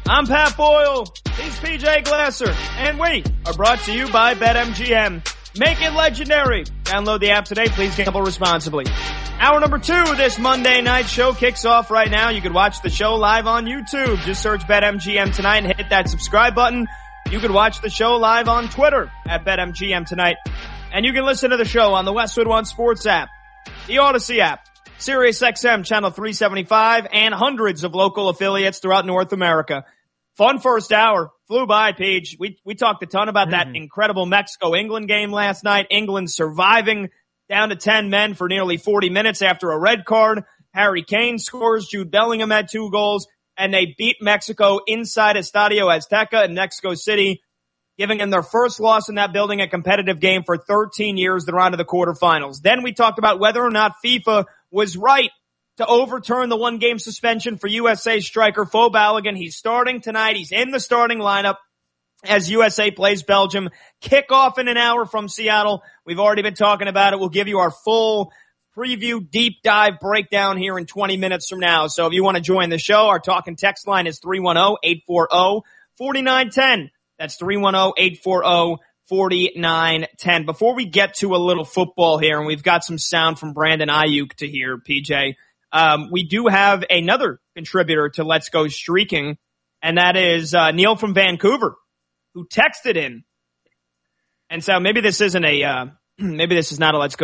I'm Pat Boyle. He's PJ Glasser. And we are brought to you by BetMGM. Make it legendary. Download the app today. Please gamble responsibly. Hour number 2, this Monday night show kicks off right now. You can watch the show live on YouTube. Just search BetMGM tonight and hit that subscribe button. You can watch the show live on Twitter at BetMGM tonight. And you can listen to the show on the Westwood One Sports app, the Odyssey app, SiriusXM channel 375, and hundreds of local affiliates throughout North America. Fun first hour. Flew by, Paige. We talked a ton about that incredible Mexico-England game last night. England surviving down to 10 men for nearly 40 minutes after a red card. Harry Kane scores. Jude Bellingham had 2 goals. And they beat Mexico inside Estadio Azteca in Mexico City, giving them their first loss in that building, a competitive game for 13 years. They're on to the quarterfinals. Then we talked about whether or not FIFA was right to overturn the 1-game suspension for USA striker Fo Balogun. He's starting tonight. He's in the starting lineup as USA plays Belgium. Kickoff in an hour from Seattle. We've already been talking about it. We'll give you our full preview, deep dive breakdown here in 20 minutes from now. So if you want to join the show, our talk and text line is 310-840-4910. That's 310-840-4910. Before we get to a little football here, and we've got some sound from Brandon Ayuk to hear, PJ, we do have another contributor to Let's Go Streaking, and that is Neil from Vancouver, who texted in. And so maybe this isn't maybe this is not a Let's Go